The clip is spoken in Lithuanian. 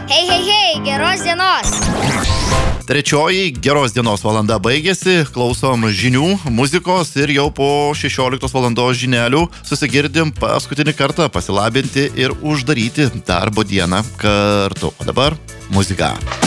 Hei, geros dienos. Trečioji geros dienos valanda baigėsi, klausom žinių, muzikos ir jau po 16 valandos žinelių susigirdim paskutinį kartą pasilabinti ir uždaryti darbo dieną kartu. O dabar muzika.